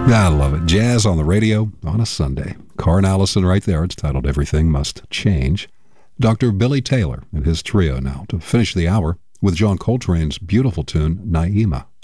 I love it. Jazz on the radio on a Sunday. Carn Allison right there. It's titled Everything Must Change. Dr. Billy Taylor and his trio now to finish the hour with John Coltrane's beautiful tune, Naima.